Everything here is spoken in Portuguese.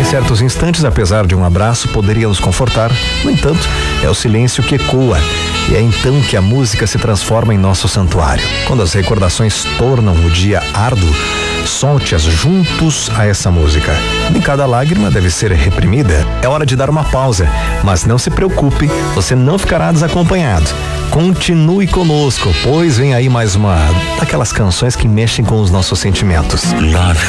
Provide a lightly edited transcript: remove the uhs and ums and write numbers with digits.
certos instantes, apesar de um abraço poderia nos confortar, no entanto, é o silêncio que ecoa. E é então que a música se transforma em nosso santuário. Quando as recordações tornam o dia árduo, solte-as juntos a essa música. Nem cada lágrima deve ser reprimida. É hora de dar uma pausa, mas não se preocupe, você não ficará desacompanhado. Continue conosco, pois vem aí mais uma daquelas canções que mexem com os nossos sentimentos.